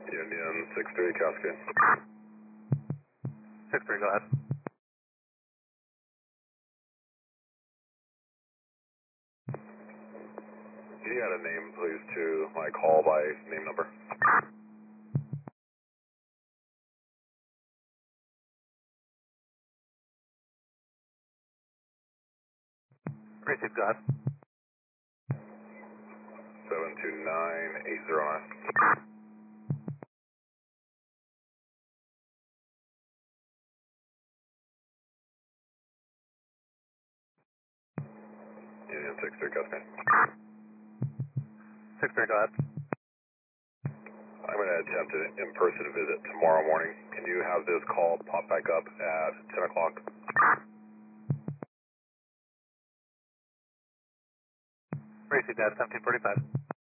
Union 6-3, Cascade. 6-3, go ahead. Can you add a name, please, to my call by name number? Received, go ahead. 729809. Union 6-3, Cascade. 6-3, go ahead. I'm going to attempt an in-person visit tomorrow morning. Can you have this call pop back up at 10 o'clock? Received, that 1745.